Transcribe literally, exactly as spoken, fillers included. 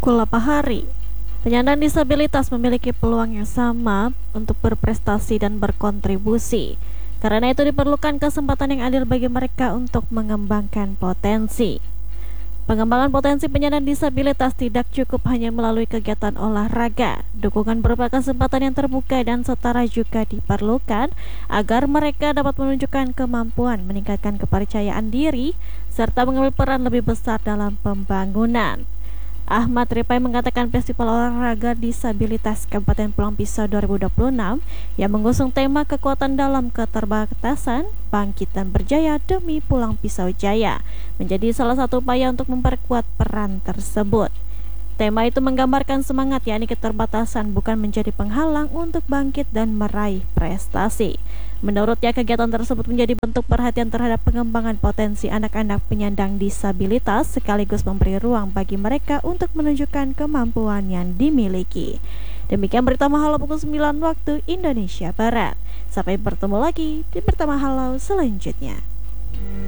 Kulapahari. Penyandang disabilitas memiliki peluang yang sama untuk berprestasi dan berkontribusi. Karena itu diperlukan kesempatan yang adil bagi mereka untuk mengembangkan potensi. Pengembangan potensi penyandang disabilitas tidak cukup hanya melalui kegiatan olahraga. Dukungan berupa kesempatan yang terbuka dan setara juga diperlukan agar mereka dapat menunjukkan kemampuan, meningkatkan kepercayaan diri, serta mengambil peran lebih besar dalam pembangunan. Ahmad Ripai mengatakan Festival Olahraga Disabilitas Kabupaten Pulang Pisau dua ribu dua puluh enam yang mengusung tema kekuatan dalam keterbatasan, bangkit dan berjaya demi Pulang Pisau Jaya menjadi salah satu upaya untuk memperkuat peran tersebut. Tema itu menggambarkan semangat, yakni keterbatasan bukan menjadi penghalang untuk bangkit dan meraih prestasi. Menurutnya, kegiatan tersebut menjadi bentuk perhatian terhadap pengembangan potensi anak-anak penyandang disabilitas sekaligus memberi ruang bagi mereka untuk menunjukkan kemampuan yang dimiliki. Demikian berita Mahalo pukul sembilan waktu Indonesia Barat. Sampai bertemu lagi di berita Mahalo selanjutnya.